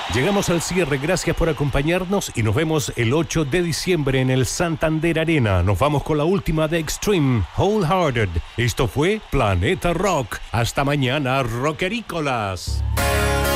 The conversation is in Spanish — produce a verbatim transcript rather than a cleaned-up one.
Llegamos al cierre, gracias por acompañarnos y nos vemos el ocho de diciembre en el Santander Arena. Nos vamos con la última de Extreme, Wholehearted. Esto fue Planeta Rock. Hasta mañana, rockerícolas.